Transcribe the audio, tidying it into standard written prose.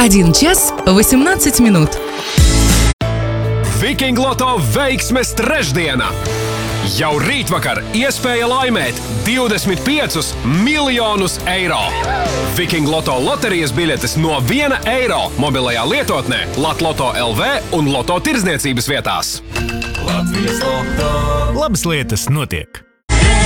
1 час 18 минут. Viking Loto veiksmes trešdiena! Jau rītvakar iespēja laimēt 25 miljonus eiro. Viking Loto loterijas biļetes no 1 eiro mobilajā lietotnē Latloto LV un Loto tirdzniecības vietās. Latvijas Loto. Labas lietas notiek!